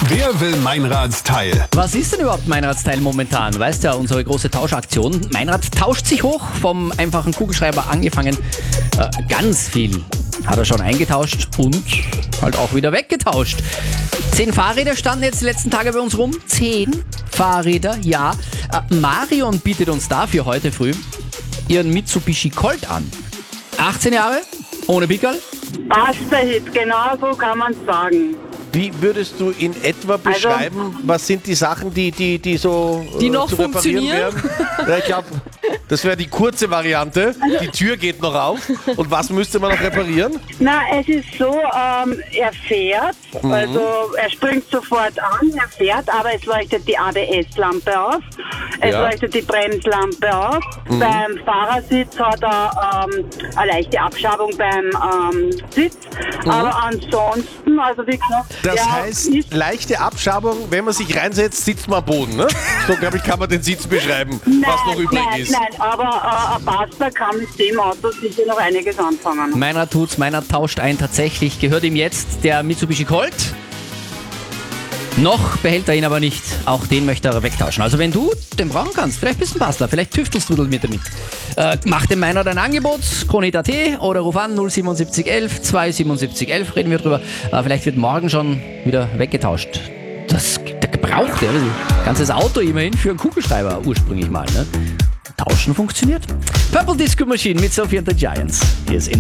Wer will Meinradsteil? Was ist denn überhaupt Meinradsteil momentan? Weißt ja, unsere große Tauschaktion. Meinrad tauscht sich hoch, vom einfachen Kugelschreiber angefangen. Ganz viel hat er schon eingetauscht und halt auch wieder weggetauscht. 10 Fahrräder standen jetzt die letzten Tage bei uns rum. 10 Fahrräder, ja. Marion bietet uns dafür heute früh ihren Mitsubishi Colt an. 18 Jahre, ohne Pickerl. Basta-Hit, genau so kann man sagen. Wie würdest du in etwa beschreiben, was sind die Sachen, die so Die noch zu reparieren funktionieren? wären? Ja, ich glaube, das wäre die kurze Variante. Die Tür geht noch auf. Und was müsste man noch reparieren? Na, es ist so, er fährt, also er springt sofort an, er fährt, aber es leuchtet die ABS-Lampe auf, es leuchtet die Bremslampe auf. Beim Fahrersitz hat er eine leichte Abschabung beim Sitz, aber ansonsten, also wie gesagt, Das er heißt, ist leichte Abschabung, wenn man sich reinsetzt, sitzt man am Boden. Ne? So, glaube ich, kann man den Sitz beschreiben, was noch übrig ist. Nein, aber ein Basta kann mit dem Auto sicher noch einiges anfangen. Meiner tut's, meiner tauscht ein. Tatsächlich gehört ihm jetzt der Mitsubishi Colt. Noch behält er ihn aber nicht. Auch den möchte er wegtauschen. Also wenn du den brauchen kannst, vielleicht bist du ein Bastler, vielleicht tüftelst du mit damit. Mach dem Meiner dein Angebot, Kronit.at oder ruf an 07711 27711, reden wir drüber. Vielleicht wird morgen schon wieder weggetauscht. Der gebraucht ja, ganzes Auto immerhin für einen Kugelschreiber ursprünglich mal. Ne? Tauschen funktioniert. Purple Disco Machine mit Sophie and the Giants. Hier ist